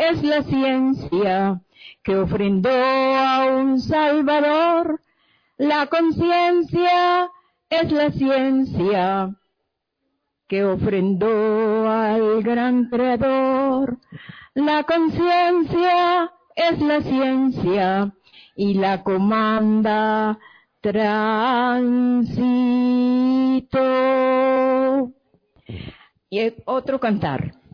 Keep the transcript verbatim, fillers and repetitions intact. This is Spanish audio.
es la ciencia que ofrendó a un Salvador. La conciencia es la ciencia que ofrendó al gran Creador. La conciencia es la ciencia y la comanda tránsito. Y otro cantar.